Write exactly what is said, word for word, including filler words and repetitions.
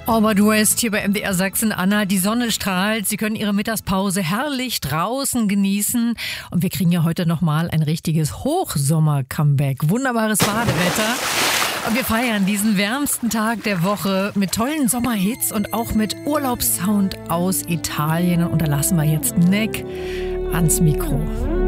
Albert West hier bei M D R Sachsen. Anna, die Sonne strahlt. Sie können Ihre Mittagspause herrlich draußen genießen. Und wir kriegen ja heute nochmal ein richtiges Hochsommer-Comeback. Wunderbares Badewetter. Und wir feiern diesen wärmsten Tag der Woche mit tollen Sommerhits und auch mit Urlaubssound aus Italien. Und da lassen wir jetzt Neck ans Mikro.